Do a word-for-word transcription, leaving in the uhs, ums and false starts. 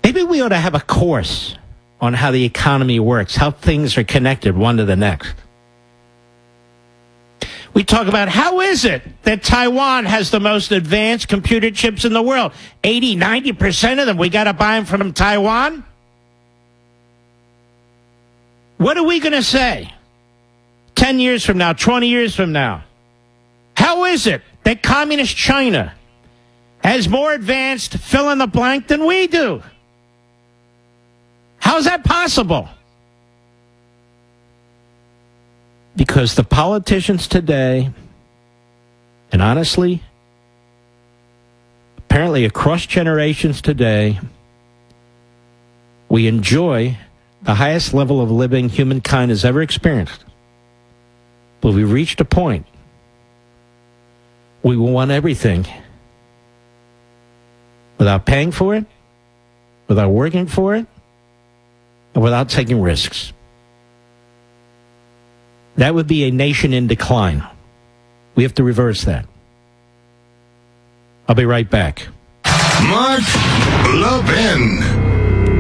Maybe we ought to have a course on how the economy works, how things are connected one to the next. We talk about how is it that Taiwan has the most advanced computer chips in the world? eighty, ninety percent of them, we got to buy them from Taiwan? What are we going to say ten years from now, twenty years from now? How is it that communist China has more advanced fill in the blank than we do? How is that possible? Because the politicians today, and honestly, apparently across generations today, we enjoy the highest level of living humankind has ever experienced. But we reached a point we will want everything without paying for it, without working for it, and without taking risks. That would be a nation in decline. We have to reverse that. I'll be right back. Mark Levin.